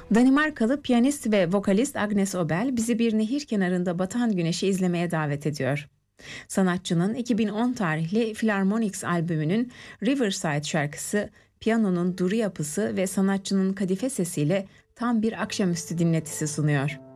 Danimarkalı piyanist ve vokalist Agnes Obel bizi bir nehir kenarında batan güneşi izlemeye davet ediyor. Sanatçının 2010 tarihli Philharmonics albümünün Riverside şarkısı, piyanonun duru yapısı ve sanatçının kadife sesiyle tam bir akşamüstü dinletisi sunuyor.